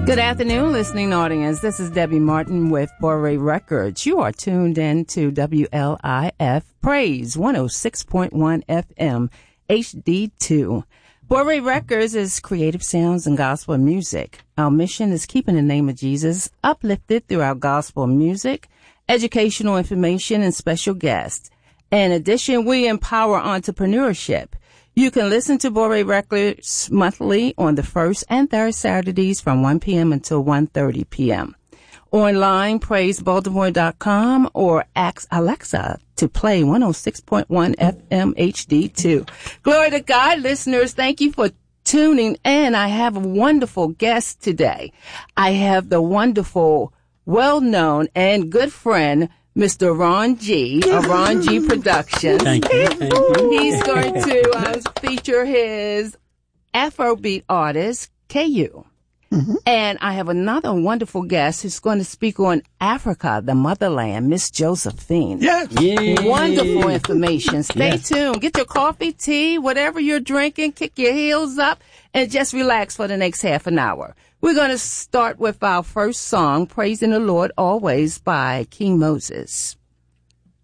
Good afternoon, listening audience. This is Debbie Martin with Boree Records. You are tuned in to WLIF Praise 106.1 FM HD2. Boree Records is creative sounds and gospel music. Our mission is keeping the name of Jesus uplifted through our gospel music, educational information, and special guests. In addition, we empower entrepreneurship. You can listen to Boree Records monthly on the first and third Saturdays from 1 p.m. until 1:30 p.m. Online, praisebaltimore.com or ask Alexa to play 106.1 FM HD2. Glory to God, listeners. Thank you for tuning in. I have a wonderful guest today. I have the wonderful, well-known, and good friend, Mr. Ron G. of Ron G. Productions. Thank you. He's going to feature his Afrobeat artist, KU. Mm-hmm. And I have another wonderful guest who's going to speak on Africa, the motherland, Miss Josephine. Yes. Yeah. Wonderful information. Stay tuned. Get your coffee, tea, whatever you're drinking, kick your heels up, and just relax for the next half an hour. We're going to start with our first song, Praising the Lord Always by King Moses.